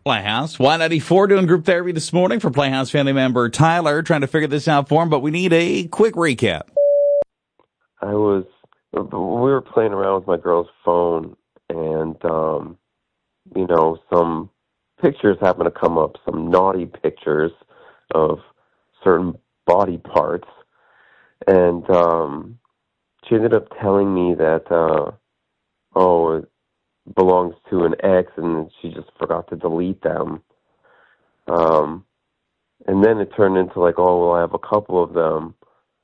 Playhouse. Y94 doing group therapy this morning for Playhouse family member Tyler, trying to figure this out for him, but we need a quick recap. We were playing around with my girl's phone, and, some pictures happened to come up, some naughty pictures of certain body parts, and she ended up telling me that, it belongs to an ex, and she just forgot to delete them. And then it turned into like, I have a couple of them.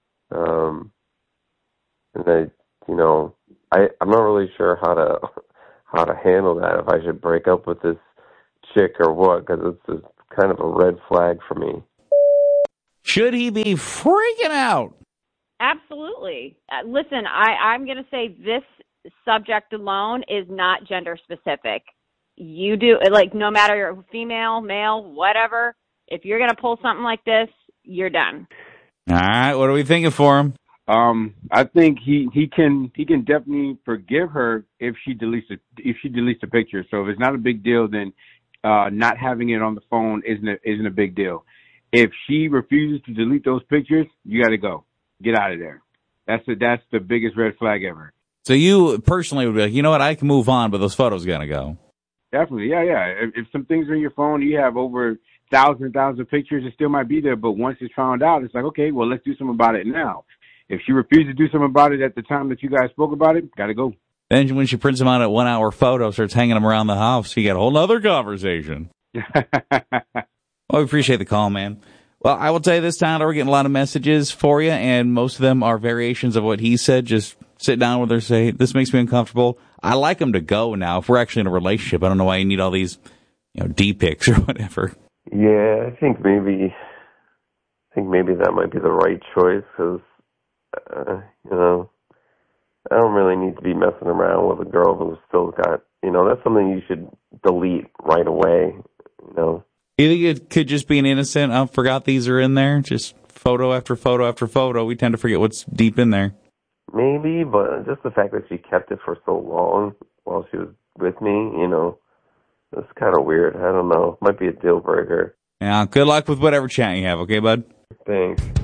And I'm not really sure how to handle that, if I should break up with this chick or what, because it's kind of a red flag for me. Should he be freaking out? Absolutely. Listen, I'm going to say this subject alone is not gender specific. You do, like, no matter you're female, male, whatever, if you're going to pull something like this, you're done. All right, what are we thinking for him? I think he can definitely forgive her if she deletes the picture. So if it's not a big deal, then not having it on the phone isn't a big deal. If she refuses to delete those pictures, you got to go. Get out of there. That's the biggest red flag ever. So you personally would be like, you know what, I can move on, but those photos got to go. Definitely, yeah. If some things are in your phone, you have over thousands of pictures, it still might be there, but once it's found out, it's like, okay, well, let's do something about it now. If she refuses to do something about it at the time that you guys spoke about it, got to go. Then when she prints them out at 1 hour photo, starts hanging them around the house, you got a whole other conversation. Well, we appreciate the call, man. Well, I will tell you this, Tyler, we're getting a lot of messages for you, and most of them are variations of what he said. Just sit down with her, say, this makes me uncomfortable. I like him to go now. If we're actually in a relationship, I don't know why you need all these, D-pics or whatever. Yeah, I think maybe that might be the right choice, because, I don't really need to be messing around with a girl who's still got, that's something you should delete right away, You think it could just be an innocent, I forgot these are in there, just photo after photo after photo? We tend to forget what's deep in there. Maybe, but just the fact that she kept it for so long while she was with me, it's kind of weird. I don't know. Might be a deal breaker. Yeah, good luck with whatever chat you have, okay, bud? Thanks.